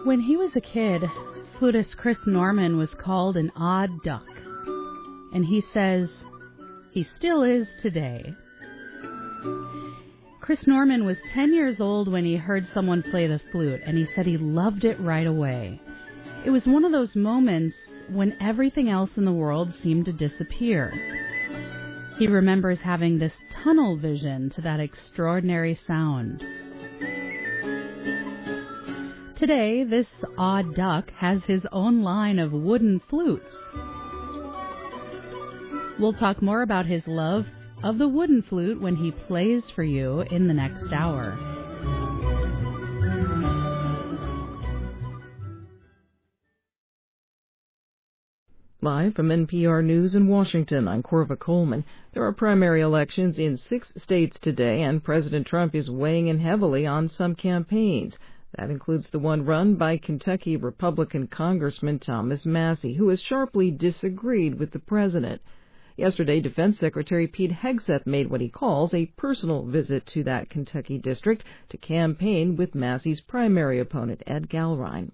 When he was a kid, flutist Chris Norman was called an odd duck. And he says he still is today. Chris Norman was 10 years old when he heard someone play the flute, and he said he loved it right away. It was one of those moments when everything else in the world seemed to disappear. He remembers having this tunnel vision to that extraordinary sound. Today, this odd duck has his own line of wooden flutes. We'll talk more about his love of the wooden flute when he plays for you in the next hour. Live from NPR News in Washington, I'm Corva Coleman. There are primary elections in 6 states today, and President Trump is weighing in heavily on some campaigns. That includes the one run by Kentucky Republican Congressman Thomas Massie, who has sharply disagreed with the president. Yesterday, Defense Secretary Pete Hegseth made what he calls a personal visit to that Kentucky district to campaign with Massie's primary opponent, Ed Galrine.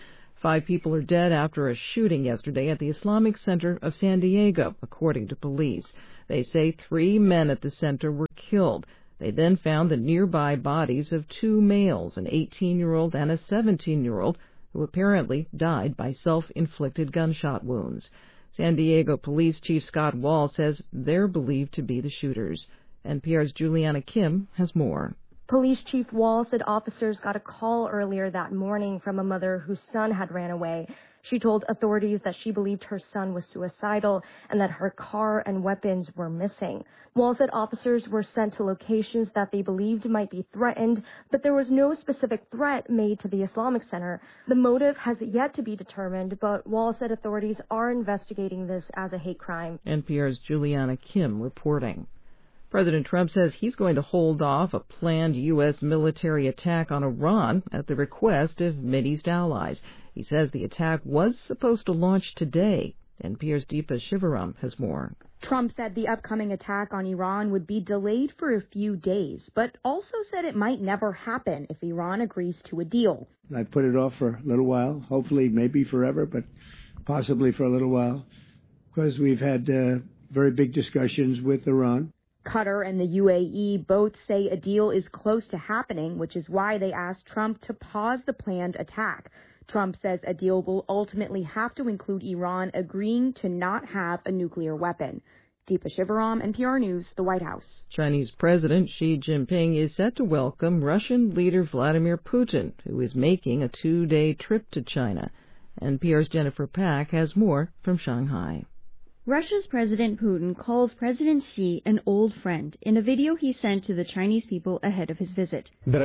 5 people are dead after a shooting yesterday at the Islamic Center of San Diego, according to police. They say 3 men at the center were killed. They then found the nearby bodies of 2 males, an 18-year-old and a 17-year-old, who apparently died by self-inflicted gunshot wounds. San Diego Police Chief Scott Wall says they're believed to be the shooters. NPR's Juliana Kim has more. Police Chief Wall said officers got a call earlier that morning from a mother whose son had ran away. She told authorities that she believed her son was suicidal and that her car and weapons were missing. Wall said officers were sent to locations that they believed might be threatened, but there was no specific threat made to the Islamic Center. The motive has yet to be determined, but Wall said authorities are investigating this as a hate crime. NPR's Juliana Kim reporting. President Trump says he's going to hold off a planned U.S. military attack on Iran at the request of Mideast allies. He says the attack was supposed to launch today. NPR's Deepa Shivaram has more. Trump said the upcoming attack on Iran would be delayed for a few days, but also said it might never happen if Iran agrees to a deal. I put it off for a little while, hopefully maybe forever, but possibly for a little while, because we've had very big discussions with Iran. Qatar and the UAE both say a deal is close to happening, which is why they asked Trump to pause the planned attack. Trump says a deal will ultimately have to include Iran agreeing to not have a nuclear weapon. Deepa Shivaram, NPR News, the White House. Chinese President Xi Jinping is set to welcome Russian leader Vladimir Putin, who is making a 2-day trip to China. NPR's Jennifer Pack has more from Shanghai. Russia's President Putin calls President Xi an old friend in a video he sent to the Chinese people ahead of his visit. In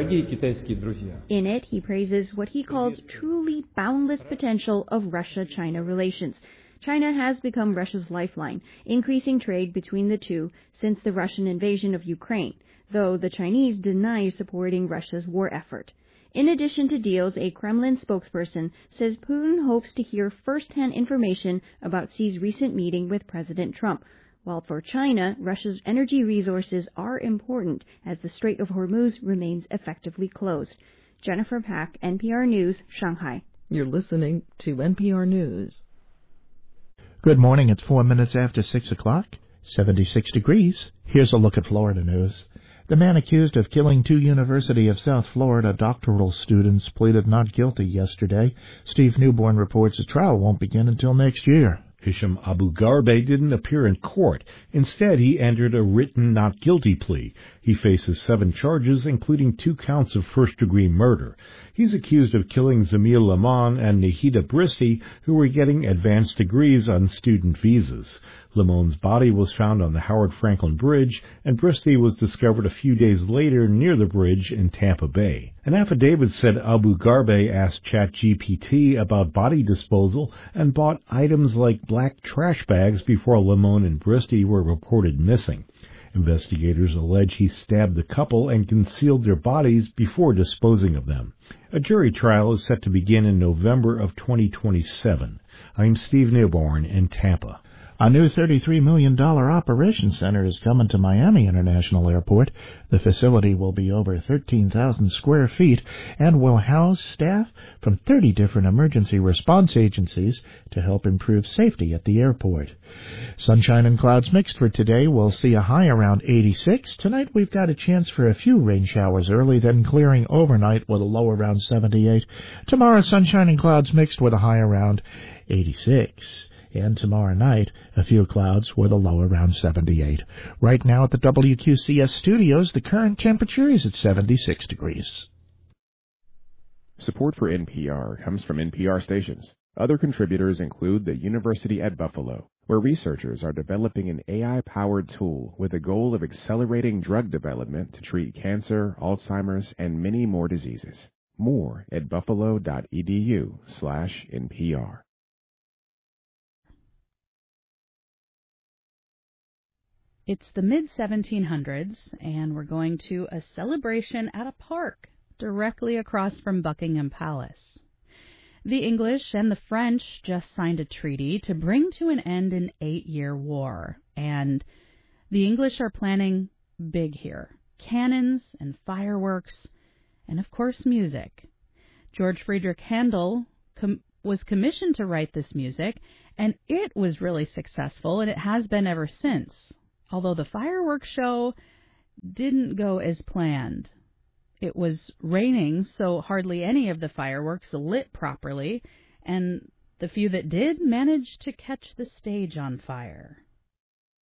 it, he praises what he calls truly boundless potential of Russia-China relations. China has become Russia's lifeline, increasing trade between the two since the Russian invasion of Ukraine, though the Chinese deny supporting Russia's war effort. In addition to deals, a Kremlin spokesperson says Putin hopes to hear first-hand information about Xi's recent meeting with President Trump, while for China, Russia's energy resources are important as the Strait of Hormuz remains effectively closed. Jennifer Pack, NPR News, Shanghai. You're listening to NPR News. Good morning. It's 4 minutes after 6 o'clock, 76 degrees. Here's a look at Florida news. The man accused of killing 2 University of South Florida doctoral students pleaded not guilty yesterday. Steve Newborn reports the trial won't begin until next year. Hisham Abu Garbe didn't appear in court. Instead, he entered a written not guilty plea. He faces 7 charges, including 2 counts of first-degree murder. He's accused of killing Zamil Lamon and Nahida Bristi, who were getting advanced degrees on student visas. Lamon's body was found on the Howard Franklin Bridge, and Bristi was discovered a few days later near the bridge in Tampa Bay. An affidavit said Abu Garbe asked ChatGPT about body disposal and bought items like black trash bags before Lamon and Bristi were reported missing. Investigators allege he stabbed the couple and concealed their bodies before disposing of them. A jury trial is set to begin in November of 2027. I'm Steve Newborn in Tampa. A new $33 million operation center is coming to Miami International Airport. The facility will be over 13,000 square feet and will house staff from 30 different emergency response agencies to help improve safety at the airport. Sunshine and clouds mixed for today. We'll see a high around 86. Tonight we've got a chance for a few rain showers early, then clearing overnight with a low around 78. Tomorrow, sunshine and clouds mixed with a high around 86. And tomorrow night, a few clouds with a low around 78. Right now at the WQCS studios, the current temperature is at 76 degrees. Support for NPR comes from NPR stations. Other contributors include the University at Buffalo, where researchers are developing an AI-powered tool with the goal of accelerating drug development to treat cancer, Alzheimer's, and many more diseases. More at buffalo.edu/NPR. It's the mid-1700s, and we're going to a celebration at a park directly across from Buckingham Palace. The English and the French just signed a treaty to bring to an end an 8-year war, and the English are planning big here. Cannons and fireworks, and of course music. George Friedrich Handel was commissioned to write this music, and it was really successful, and it has been ever since. Although the fireworks show didn't go as planned. It was raining, so hardly any of the fireworks lit properly, and the few that did managed to catch the stage on fire.